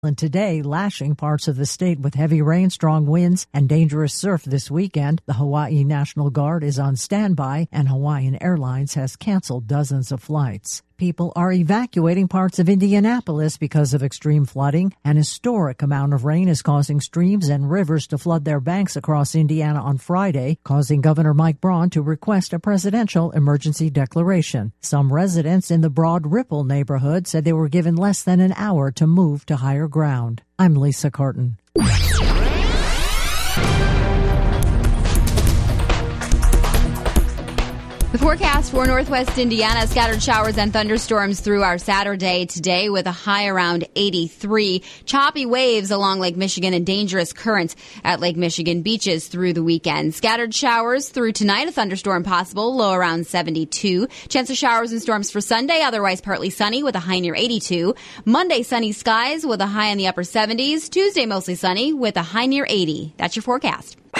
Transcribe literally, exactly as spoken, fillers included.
And today, lashing parts of the state with heavy rain, strong winds, and dangerous surf this weekend. The Hawaii National Guard is on standby, and Hawaiian Airlines has canceled dozens of flights. People are evacuating parts of Indianapolis because of extreme flooding. An historic amount of rain is causing streams and rivers to flood their banks across Indiana on Friday, causing Governor Mike Braun to request a presidential emergency declaration. Some residents in the Broad Ripple neighborhood said they were given less than an hour to move to higher ground. I'm Lisa Carton. The forecast for Northwest Indiana, scattered showers and thunderstorms through our Saturday today with a high around eighty-three. Choppy waves along Lake Michigan and dangerous currents at Lake Michigan beaches through the weekend. Scattered showers through tonight, a thunderstorm possible, low around seventy-two. Chance of showers and storms for Sunday, otherwise partly sunny with a high near eighty-two. Monday, sunny skies with a high in the upper seventies. Tuesday, mostly sunny with a high near eighty. That's your forecast.